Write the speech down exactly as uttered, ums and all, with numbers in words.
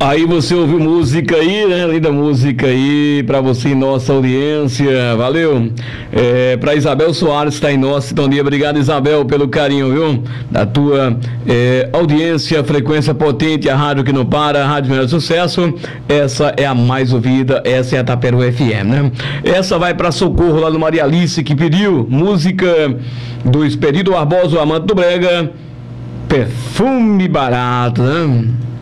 Aí você ouviu música aí, né? Linda música aí pra você e nossa audiência, valeu. É, pra Isabel Soares, que tá em nossa sintonia, obrigado, Isabel, pelo carinho, viu? Da tua é, audiência, frequência potente, a rádio que não para, a rádio Melhor Sucesso. Essa é a mais ouvida, essa é a Taperu F M, né? Essa vai pra Socorro, lá no Maria Alice, que pediu música do Expedito Barbosa, o Amante do Brega, Perfume Barato, né?